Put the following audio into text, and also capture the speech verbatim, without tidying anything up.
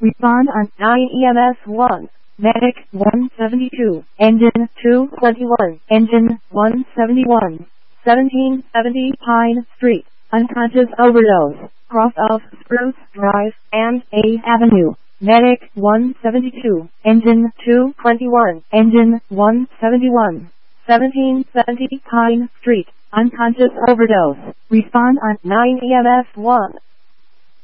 Respond on nine E M S one. Medic one seventy-two. Engine two twenty-one. Engine one seventy-one. seventeen seventy Pine Street. Unconscious overdose. Cross of Spruce Drive and A Avenue. Medic one seventy-two. Engine two twenty-one. Engine one seventy-one. seventeen seventy Pine Street. Unconscious overdose. Respond on nine E M S one.